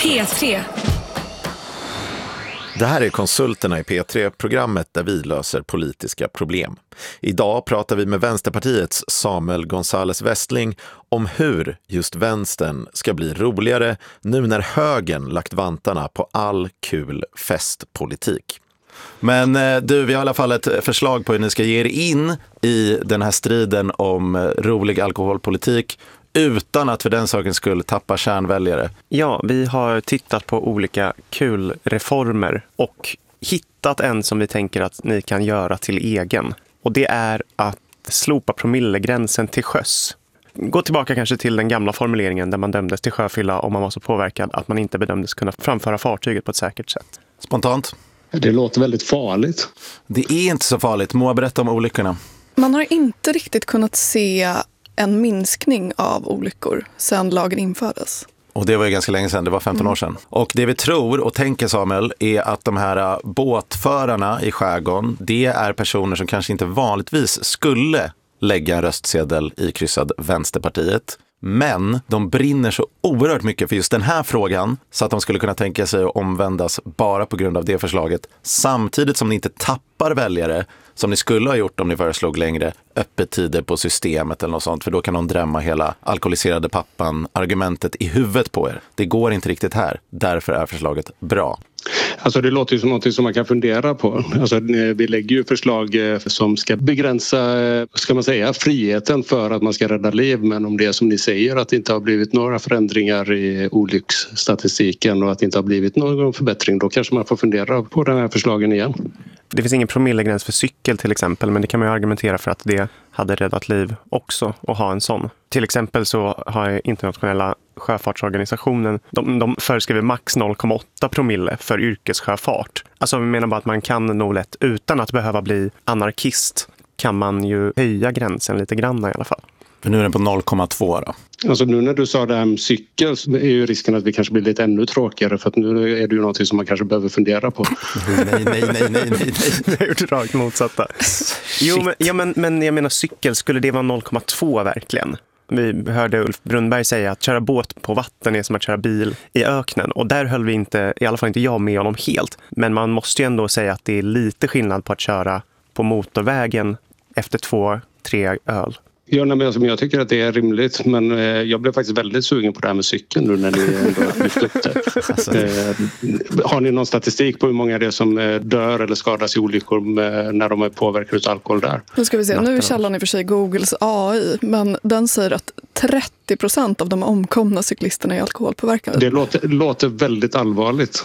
P3. Det här är Konsulterna i P3, programmet där vi löser politiska problem. Idag pratar vi med Vänsterpartiets Samuel González Westling om hur just vänstern ska bli roligare nu när högern lagt vantarna på all kul festpolitik. Men du, vi har i alla fall ett förslag på hur ni ska ge er in i den här striden om rolig alkoholpolitik utan att för den saken skulle tappa kärnväljare. Ja, vi har tittat på olika kul reformer och hittat en som vi tänker att ni kan göra till egen. Och det är att slopa promillegränsen till sjöss. Gå tillbaka kanske till den gamla formuleringen där man dömdes till sjöfylla om man var så påverkad att man inte bedömdes kunna framföra fartyget på ett säkert sätt. Spontant? Det låter väldigt farligt. Det är inte så farligt. Moa, berätta om olyckorna. Man har inte riktigt kunnat se en minskning av olyckor sedan lagen infördes. Och det var ju ganska länge sedan, det var 15 år sedan. Och det vi tror och tänker, Samuel, är att de här båtförarna i skärgården, det är personer som kanske inte vanligtvis skulle lägga en röstsedel i kryssad Vänsterpartiet. Men de brinner så oerhört mycket för just den här frågan så att de skulle kunna tänka sig att omvändas bara på grund av det förslaget. Samtidigt som ni inte tappar väljare som ni skulle ha gjort om ni föreslog längre öppettider på systemet eller något sånt. För då kan de drämma hela alkoholiserade pappan-argumentet i huvudet på er. Det går inte riktigt här. Därför är förslaget bra. Alltså det låter ju som något som man kan fundera på. Alltså vi lägger ju förslag som ska begränsa, ska man säga, friheten för att man ska rädda liv. Men om det är som ni säger att det inte har blivit några förändringar i olycksstatistiken och att det inte har blivit någon förbättring, då kanske man får fundera på de här förslagen igen. Det finns ingen promillegräns för cykel till exempel, men det kan man ju argumentera för att det hade räddat liv också att ha en sån. Till exempel så har internationella sjöfartsorganisationen, de föreskriver max 0,8 promille för yrkessjöfart. Alltså vi menar bara att man kan nog lätt, utan att behöva bli anarkist, kan man ju höja gränsen lite grann i alla fall. För nu är den på 0,2 då. Alltså nu när du sa det här med cykel så är ju risken att vi kanske blir lite ännu tråkigare, för att nu är det ju något som man kanske behöver fundera på. Nej. Det har gjort rakt motsatta. Men jag menar cykel, skulle det vara 0,2 verkligen? Vi hörde Ulf Brunnberg säga att köra båt på vatten är som att köra bil i öknen. Och där höll vi inte, i alla fall inte jag med honom helt. Men man måste ju ändå säga att det är lite skillnad på att köra på motorvägen efter 2-3 öl. Ja, men jag tycker att det är rimligt, men jag blev faktiskt väldigt sugen på det här med cykeln nu när ni ändå lyft upp det. Alltså. Har ni någon statistik på hur många det är som dör eller skadas i olyckor när de är påverkade av alkohol där? Nu ska vi se, nu är källan i och för sig Googles AI, men den säger att 30% av de omkomna cyklisterna är alkoholpåverkade. Det låter väldigt allvarligt.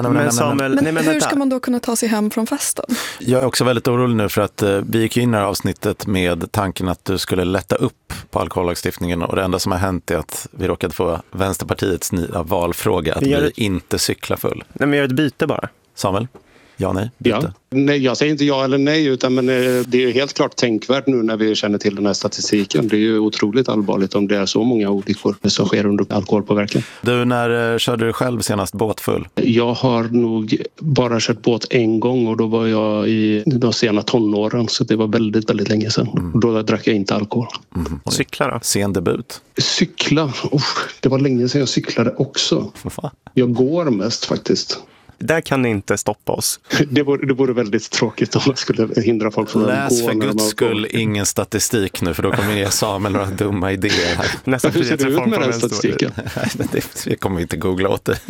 Men hur ska man då kunna ta sig hem från festen? Jag är också väldigt orolig nu för att vi gick in i det här avsnittet med tanken att du skulle lätta upp på alkohollagstiftningen, och det enda som har hänt är att vi råkade få Vänsterpartiets nya valfråga att vi inte cykla full. Nej, men gör ett byte bara. Samuel? Ja, nej, byte. Ja. Nej, jag säger inte ja eller nej, utan men det är ju helt klart tänkvärt nu när vi känner till den här statistiken. Det är ju otroligt allvarligt om det är så många olyckor som sker under alkoholpåverkan. Du, när körde du själv senast båtfull? Jag har nog bara kört båt en gång, och då var jag i de sena tonåren, så det var väldigt, väldigt länge sedan. Då drack jag inte alkohol. Cykla då? Sen debut? Cykla? Det var länge sedan jag cyklade också. Jag går mest faktiskt. Där kan ni inte stoppa oss. Det vore väldigt tråkigt om man skulle hindra folk från att gå. Läs för guds skull ingen statistik nu, för då kommer jag Samuel några dumma idéer här. Hur ser det ut med den statistiken? Det kommer vi inte googla åt det.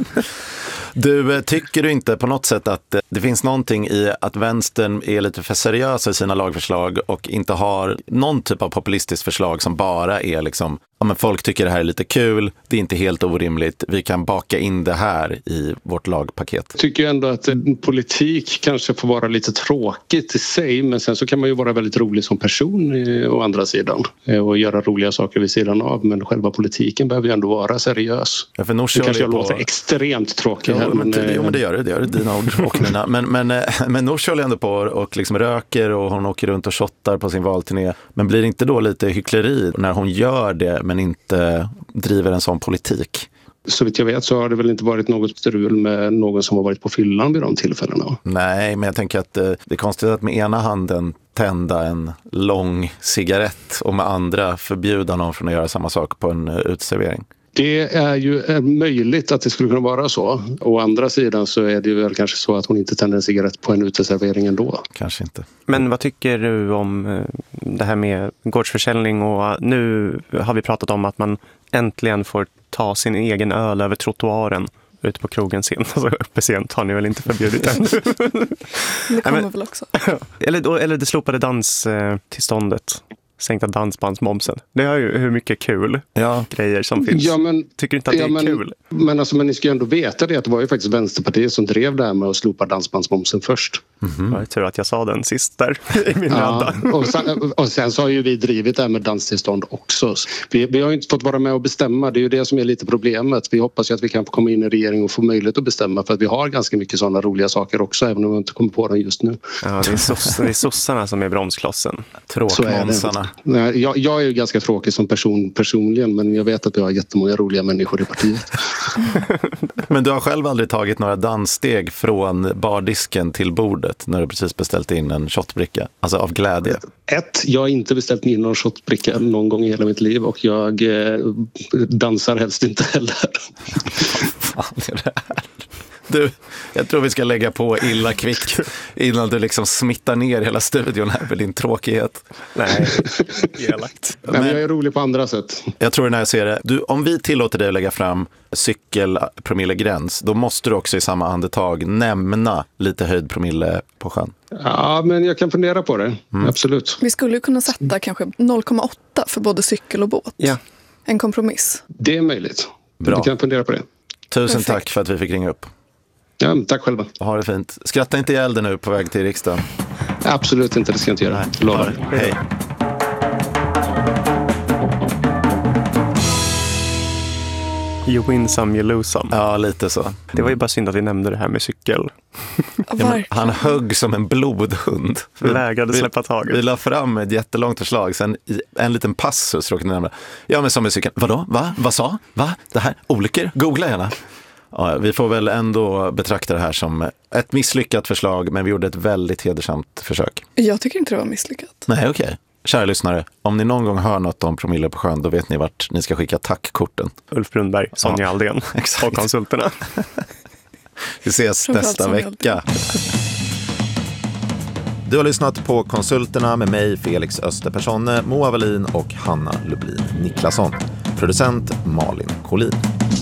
Du, tycker du inte på något sätt att det finns någonting i att vänstern är lite för seriösa i sina lagförslag och inte har någon typ av populistiskt förslag som bara är liksom, ja men folk tycker det här är lite kul, det är inte helt orimligt, vi kan baka in det här i vårt lagpaket? Jag tycker ändå att politik kanske får vara lite tråkigt i sig, men sen så kan man ju vara väldigt rolig som person å andra sidan och göra roliga saker vid sidan av, men själva politiken behöver ju ändå vara seriös. Ja, för det kanske låter extremt tråkigt. Jo, men det gör det dina ord och mina. Men Nooshi håller ändå på och liksom röker, och hon åker runt och shottar på sin valturné. Men blir det inte då lite hyckleri när hon gör det men inte driver en sån politik? Så vitt jag vet så har det väl inte varit något strul med någon som har varit på fyllan vid de tillfällena. Nej, men jag tänker att det är konstigt att med ena handen tända en lång cigarett och med andra förbjuda någon från att göra samma sak på en utservering. Det är ju möjligt att det skulle kunna vara så. Å andra sidan så är det väl kanske så att hon inte tänder en cigarett på en uteservering ändå. Kanske inte. Men vad tycker du om det här med gårdsförsäljning? Och nu har vi pratat om att man äntligen får ta sin egen öl över trottoaren ute på krogen sent. Alltså uppe sent har ni väl inte förbjudit ännu? Det kommer väl också. Eller det slopade danstillståndet. Sänkta dansbandsmomsen. Det är ju hur mycket kul grejer som finns. Ja, men, tycker inte att det är kul? Men ni ska ju ändå veta det att det var ju faktiskt Vänsterpartiet som drev det här med att slopa dansbandsmomsen först. Mm-hmm. Jag tror att jag sa den sist där i min ladda. Och sen så har ju vi drivit det här med danstillstånd också. Vi har ju inte fått vara med och bestämma. Det är ju det som är lite problemet. Vi hoppas ju att vi kan få komma in i regering och få möjlighet att bestämma för att vi har ganska mycket sådana roliga saker också även om vi inte kommer på dem just nu. Ja, det är sossarna som är bromsklossen. Tråkmånsarna. Jag är ju ganska tråkig som person personligen men jag vet att vi har jättemånga roliga människor i partiet. Men du har själv aldrig tagit några danssteg från bardisken till bordet när du precis beställt in en shotbricka? Alltså av glädje? Jag har inte beställt in någon shotbricka någon gång i hela mitt liv och jag dansar helst inte heller. Vad fan är det här? Du, jag tror vi ska lägga på illa kvickt innan du liksom smittar ner hela studion här med din tråkighet. Nej, elakt. Men jag är rolig på andra sätt. Jag tror när jag ser det. Du, om vi tillåter dig att lägga fram cykelpromillegräns, då måste du också i samma andetag nämna lite höjdpromille på sjön. Ja, men jag kan fundera på det. Absolut. Vi skulle ju kunna sätta kanske 0,8 för både cykel och båt. Ja. En kompromiss. Det är möjligt. Bra. Du kan fundera på det. Tusen tack för att vi fick ringa upp. Ja, tack själva. Ha det fint. Skratta inte ihjäl dig nu på väg till riksdagen. Absolut inte, det ska jag inte göra. Lovar. Hej. You win some, you lose some. Ja, lite så. Det var ju bara synd att vi nämnde det här med cykel. Han högg som en blodhund. Vägrade släppa taget. Vi la fram ett jättelångt förslag. Sen i en liten passus råkade nämna. Ja, men som med cykeln. Vadå? Va? Vad sa? Va? Det här? Olyckor? Googla gärna. Ja, vi får väl ändå betrakta det här som ett misslyckat förslag, men vi gjorde ett väldigt hedersamt försök. Jag tycker inte det var misslyckat. Nej, okej. Kära lyssnare, om ni någon gång hör något om promille på sjön, då vet ni vart ni ska skicka tackkorten. Ulf Brunberg, Sonja Aldén och konsulterna. Vi ses nästa vecka. Du har lyssnat på Konsulterna med mig, Felix Österpersonne, Moa Wallin och Hanna Lublin Niklasson. Producent Malin Collin.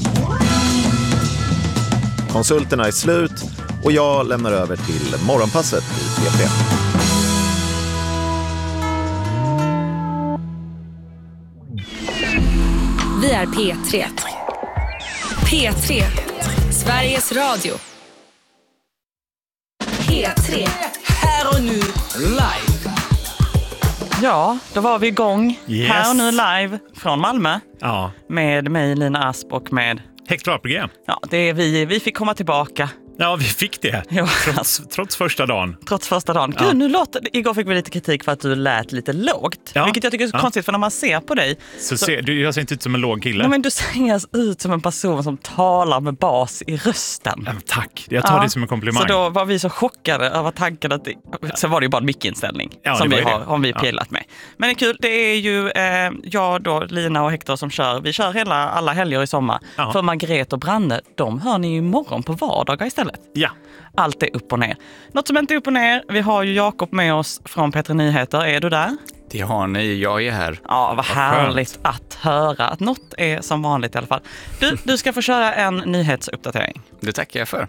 Konsulterna är slut och jag lämnar över till morgonpasset i P3. Vi är P3. P3. Sveriges Radio. P3. Här och nu live. Ja, då var vi igång. Yes. Här och nu live från Malmö. Ja. Med mig, Lina Asp, och med... Hektarprogram. Ja, det är vi fick komma tillbaka. Ja, vi fick det. Ja. Trots första dagen. Trots första dagen. Gud, nu igår fick vi lite kritik för att du lät lite lågt. Ja. Vilket jag tycker är så konstigt, för när man ser på dig... Jag ser inte ut som en låg kille. Nej, men du ser ut som en person som talar med bas i rösten. Ja, tack, jag tar det som en komplimang. Så då var vi så chockade över tanken att så var det ju bara en mickinställning som vi har pillat med. Men det är kul, det är ju jag då, Lina och Hector som kör. Vi kör alla helger i sommar. Ja. För Margret och Branne, de hör ni ju imorgon på vardagar istället. Ja. Allt är upp och ner. Något som inte är upp och ner, vi har ju Jakob med oss från P3 Nyheter. Är du där? Det har ni, jag är här. Ja, vad härligt att höra att något är som vanligt i alla fall. Du ska få köra en nyhetsuppdatering. Det tackar jag för.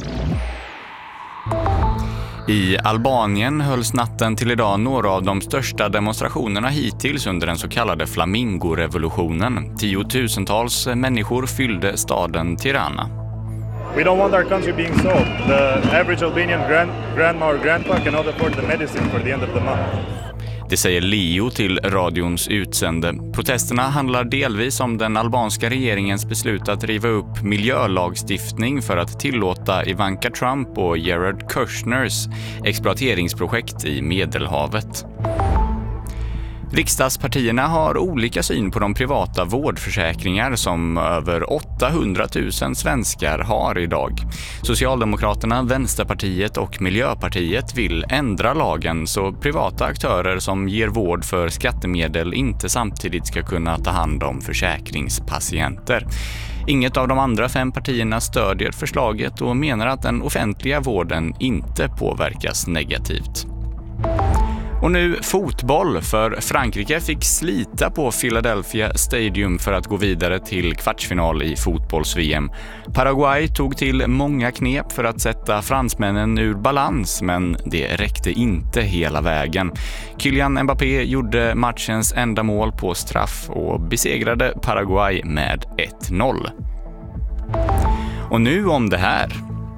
I Albanien hölls natten till idag några av de största demonstrationerna hittills under den så kallade flamingorevolutionen. Tiotusentals människor fyllde staden Tirana. We don't want our country being sold. The average Albanian grandma or grandpa cannot afford the medicine for the end of the month. Det säger Leo till radions utsände. Protesterna handlar delvis om den albanska regeringens beslut att riva upp miljölagstiftning för att tillåta Ivanka Trump och Jared Kushners exploateringsprojekt i Medelhavet. Riksdagspartierna har olika syn på de privata vårdförsäkringar som över 800 000 svenskar har idag. Socialdemokraterna, Vänsterpartiet och Miljöpartiet vill ändra lagen så privata aktörer som ger vård för skattemedel inte samtidigt ska kunna ta hand om försäkringspatienter. Inget av de andra 5 partierna stödjer förslaget och menar att den offentliga vården inte påverkas negativt. Och nu fotboll, för Frankrike fick slita på Philadelphia Stadium för att gå vidare till kvartsfinal i fotbolls-VM. Paraguay tog till många knep för att sätta fransmännen ur balans, men det räckte inte hela vägen. Kylian Mbappé gjorde matchens enda mål på straff och besegrade Paraguay med 1-0. Och nu om det här.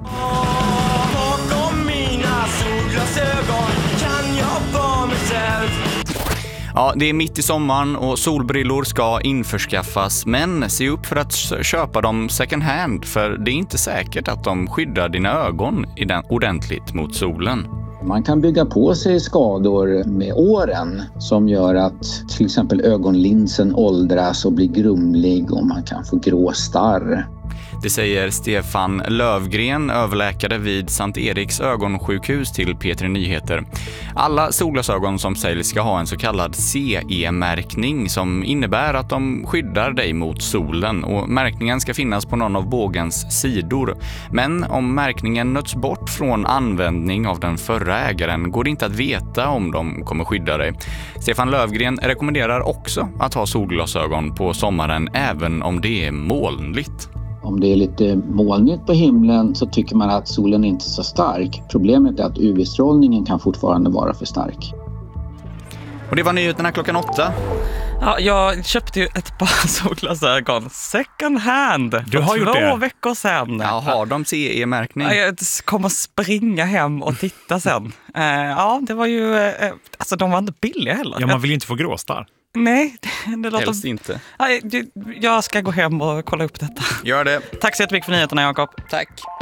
Ja, det är mitt i sommaren och solbrillor ska införskaffas, men se upp för att köpa dem second hand, för det är inte säkert att de skyddar dina ögon ordentligt mot solen. Man kan bygga på sig skador med åren som gör att till exempel ögonlinsen åldras och blir grumlig och man kan få grå starr. Det säger Stefan Lövgren, överläkare vid Sankt Eriks ögonsjukhus till P3 Nyheter. Alla solglasögon som säljs ska ha en så kallad CE-märkning som innebär att de skyddar dig mot solen, och märkningen ska finnas på någon av bågens sidor. Men om märkningen nöts bort från användning av den förra ägaren går det inte att veta om de kommer skydda dig. Stefan Lövgren rekommenderar också att ha solglasögon på sommaren även om det är molnligt. Om det är lite molnigt på himlen så tycker man att solen inte är så stark. Problemet är att UV-strålningen kan fortfarande vara för stark. Och det var nyheterna 8:00. Ja, jag köpte ju ett par solglasögon second hand. Du har gjort det? 2 veckor sedan. Ja, har de CE-märkning? Jag kommer springa hem och titta sen. Ja, det var ju... Alltså, de var inte billiga heller. Ja, man vill ju inte få gråstarr. Nej, det låter... Helst inte. Jag ska gå hem och kolla upp detta. Gör det. Tack så jättemycket för nyheterna, Jakob. Tack.